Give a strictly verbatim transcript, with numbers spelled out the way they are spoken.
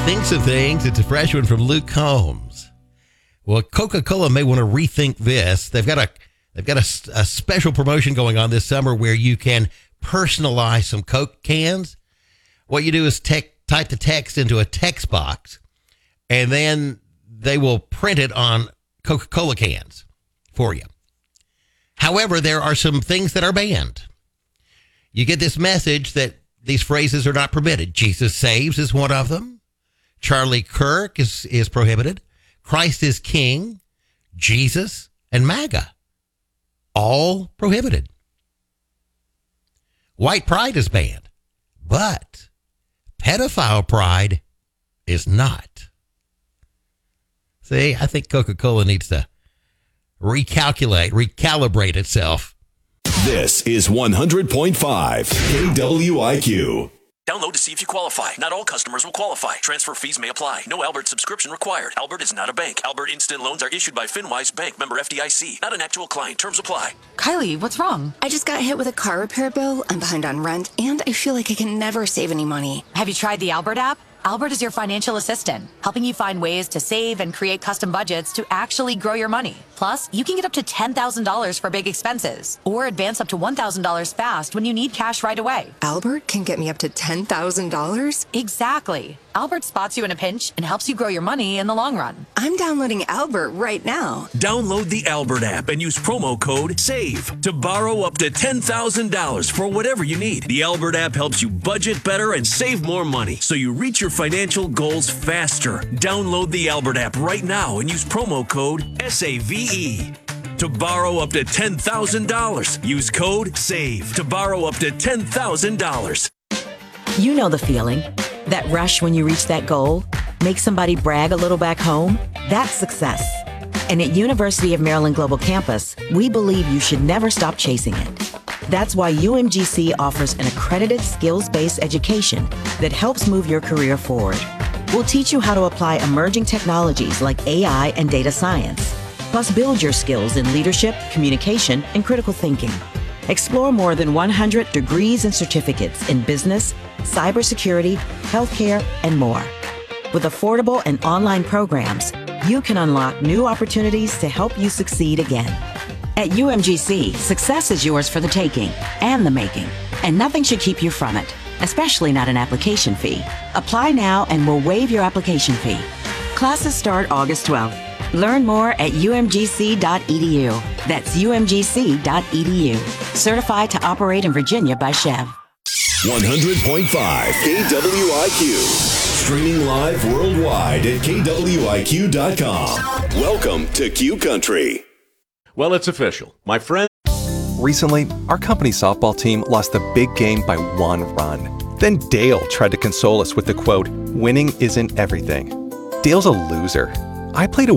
thinks of things. It's a fresh one from Luke Combs. Well, Coca-Cola may want to rethink this. They've got a they've got a, a special promotion going on this summer where you can personalize some Coke cans. What you do is te- type the text into a text box, and then they will print it on Coca-Cola cans for you. However, there are some things that are banned. You get this message that these phrases are not permitted. Jesus saves is one of them. Charlie Kirk is, is prohibited. Christ is king. Jesus and MAGA. All prohibited. White pride is banned. But pedophile pride is not. See, I think Coca-Cola needs to recalculate, recalibrate itself. This is one hundred point five K W I Q. Download to see if you qualify. Not all customers will qualify. Transfer fees may apply. No Albert subscription required. Albert is not a bank. Albert Instant Loans are issued by FinWise Bank, member F D I C. Not an actual client. Terms apply. Kylie, what's wrong? I just got hit with a car repair bill. I'm behind on rent, and I feel like I can never save any money. Have you tried the Albert app? Albert is your financial assistant, helping you find ways to save and create custom budgets to actually grow your money. Plus, you can get up to ten thousand dollars for big expenses or advance up to one thousand dollars fast when you need cash right away. Albert can get me up to ten thousand dollars? Exactly. Albert spots you in a pinch and helps you grow your money in the long run. I'm downloading Albert right now. Download the Albert app and use promo code SAVE to borrow up to ten thousand dollars for whatever you need. The Albert app helps you budget better and save more money so you reach your financial goals faster. Download the Albert app right now and use promo code S A V E to borrow up to ten thousand dollars. Use code SAVE to borrow up to ten thousand dollars. You know the feeling. That rush when you reach that goal? Make somebody brag a little back home? That's success. And at University of Maryland Global Campus, we believe you should never stop chasing it. That's why U M G C offers an accredited skills-based education that helps move your career forward. We'll teach you how to apply emerging technologies like A I and data science, plus build your skills in leadership, communication, and critical thinking. Explore more than one hundred degrees and certificates in business, cybersecurity, healthcare, and more. With affordable and online programs, you can unlock new opportunities to help you succeed again. At U M G C, success is yours for the taking and the making, and nothing should keep you from it, especially not an application fee. Apply now and we'll waive your application fee. Classes start August twelfth. Learn more at U M G C dot E D U. That's U M G C dot E D U. Certified to operate in Virginia by Chev. one hundred point five K W I Q. Streaming live worldwide at K W I Q dot com. Welcome to Q Country. Well, it's official. My friend. Recently, our company softball team lost the big game by one run. Then Dale tried to console us with the quote, "Winning isn't everything." Dale's a loser. I played a